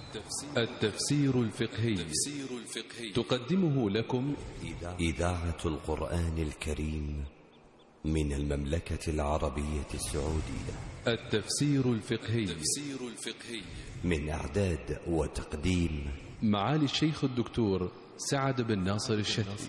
التفسير الفقهي. تقدمه لكم إذاعة القرآن الكريم من المملكة العربية السعودية. التفسير الفقهي من إعداد وتقديم معالي الشيخ الدكتور سعد بن ناصر الشتي.